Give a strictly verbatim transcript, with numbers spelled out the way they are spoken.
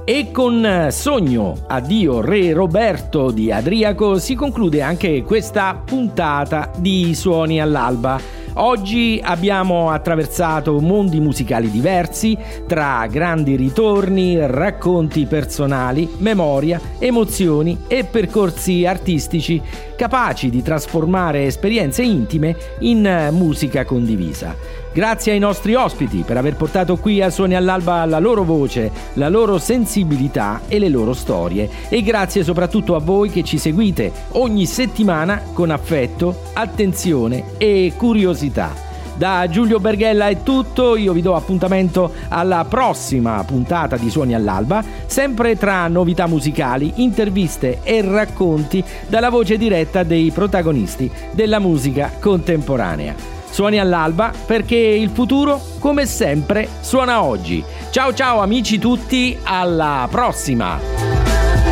E con Sogno, addio Re Roberto di Adriaco si conclude anche questa puntata di Suoni all'Alba. Oggi abbiamo attraversato mondi musicali diversi, tra grandi ritorni, racconti personali, memoria, emozioni e percorsi artistici capaci di trasformare esperienze intime in musica condivisa. Grazie ai nostri ospiti per aver portato qui a Suoni all'Alba la loro voce, la loro sensibilità e le loro storie. E grazie soprattutto a voi che ci seguite ogni settimana con affetto, attenzione e curiosità. Da Giulio Berghella è tutto, io vi do appuntamento alla prossima puntata di Suoni all'Alba, sempre tra novità musicali, interviste e racconti dalla voce diretta dei protagonisti della musica contemporanea. Suoni all'Alba perché il futuro, come sempre, suona oggi. Ciao ciao amici tutti, alla prossima!